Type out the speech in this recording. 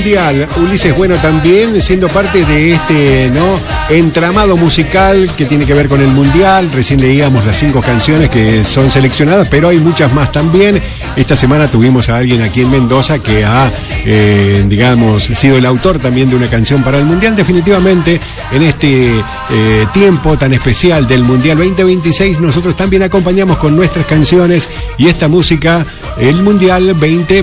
Mundial. Ulises Bueno también siendo parte de este entramado musical que tiene que ver con el Mundial. Recién leíamos las 5 canciones que son seleccionadas, pero hay muchas más también. Esta semana tuvimos a alguien aquí en Mendoza que ha, sido el autor también de una canción para el Mundial. Definitivamente, en este tiempo tan especial del Mundial 2026, nosotros también acompañamos con nuestras canciones y esta música el Mundial 2026.